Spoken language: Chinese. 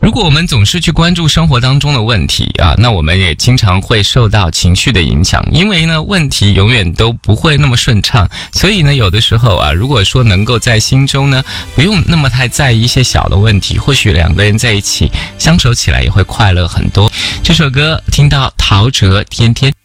如果我们总是去关注生活当中的问题啊，那我们也经常会受到情绪的影响，因为呢，问题永远都不会那么顺畅，所以呢，有的时候啊，如果说能够在心中呢，不用那么太在意一些小的问题，或许两个人在一起相守起来也会快乐很多。这首歌听到陶喆《天天》。